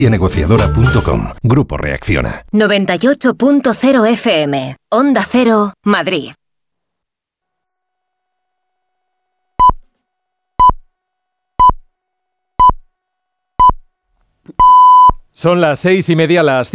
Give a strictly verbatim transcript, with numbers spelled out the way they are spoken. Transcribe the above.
y negociadora punto com. Grupo Reacciona. noventa y ocho punto cero F M. Onda Cero, Madrid. Son las seis y media, las